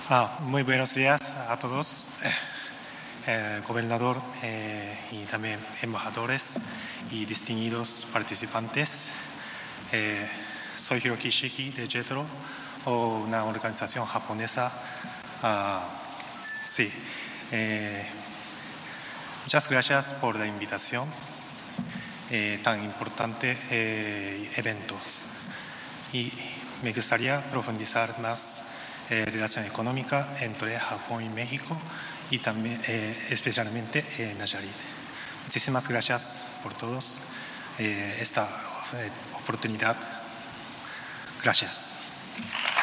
Muy buenos días a todos, gobernador y también embajadores y distinguidos participantes. Soy Hiroki Shiki de JETRO, una organización japonesa. Muchas gracias por la invitación, tan importante evento. Y me gustaría profundizar más relación económica entre Japón y México y también especialmente en Nayarit. Muchísimas gracias por todos esta oportunidad. Gracias.